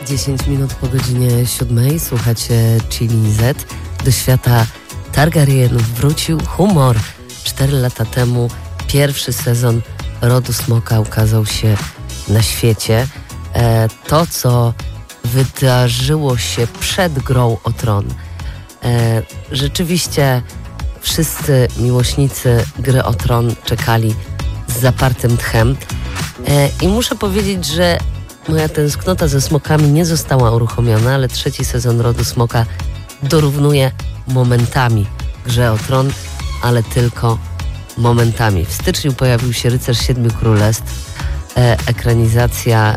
10 minut po godzinie 7 słuchacie Chili Z. Do świata Targaryenów wrócił humor. 4 lata temu pierwszy sezon Rodu Smoka ukazał się na świecie. To, co wydarzyło się przed grą o Tron. Rzeczywiście wszyscy miłośnicy gry o Tron czekali z zapartym tchem. I muszę powiedzieć, że moja tęsknota ze smokami nie została uruchomiona, ale 3 sezon Rodu Smoka dorównuje momentami grze o Tron, ale tylko momentami. W styczniu pojawił się Rycerz Siedmiu Królestw, ekranizacja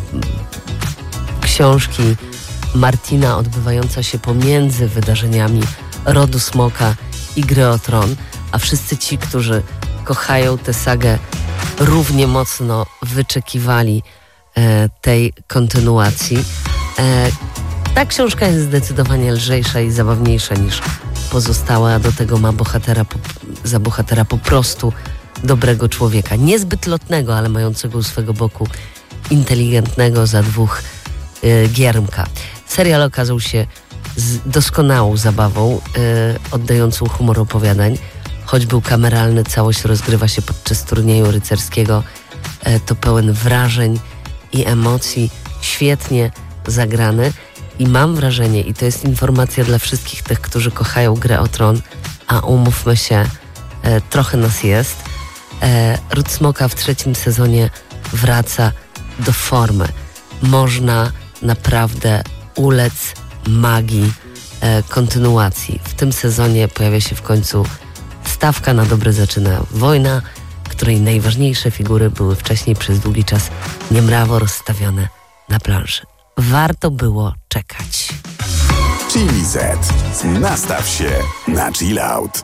książki Martina odbywająca się pomiędzy wydarzeniami Rodu Smoka i gry o Tron, a wszyscy ci, którzy kochają tę sagę, równie mocno wyczekiwali tej kontynuacji. Ta książka jest zdecydowanie lżejsza i zabawniejsza niż pozostała, a do tego ma za bohatera po prostu dobrego człowieka. Niezbyt lotnego, ale mającego u swego boku inteligentnego za dwóch giermka. Serial okazał się doskonałą zabawą, oddającą humor opowiadań. Choć był kameralny, całość rozgrywa się podczas turnieju rycerskiego. To pełen wrażeń i emocji, świetnie zagrany i mam wrażenie, i to jest informacja dla wszystkich tych, którzy kochają grę o Tron, a umówmy się, trochę nas jest, Ród Smoka w 3 sezonie wraca do formy. Można naprawdę ulec magii kontynuacji. W tym sezonie pojawia się w końcu stawka na dobre zaczyna wojna, której najważniejsze figury były wcześniej przez długi czas niemrawo rozstawione na planszy. Warto było czekać. Chili Z. Nastaw się na chill out.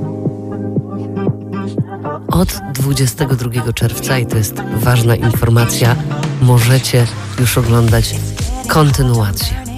Od 22 czerwca, i to jest ważna informacja, możecie już oglądać kontynuację.